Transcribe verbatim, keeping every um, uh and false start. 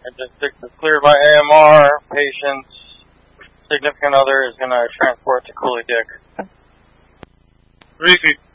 And just it's cleared by A M R. Patient's significant other is going to transport to Cooley Dick. Three feet.